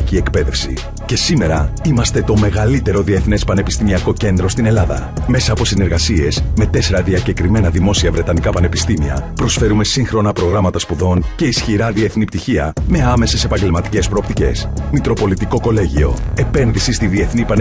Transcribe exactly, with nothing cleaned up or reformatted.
επαγγελματική εκπαίδευση. Και σήμερα είμαστε το μεγαλύτερο διεθνές πανεπιστημιακό κέντρο στην Ελλάδα. Μέσα από συνεργασίες με τέσσερα διακεκριμένα δημόσια βρετανικά πανεπιστήμια, προσφέρουμε σύγχρονα προγράμματα σπουδών και ισχυρά διεθνή πτυχία με άμεσες επαγγελματικές προοπτικές. Μητροπολιτικό Κολέγιο. Επένδυση στη διεθνή πανεπιστημιακή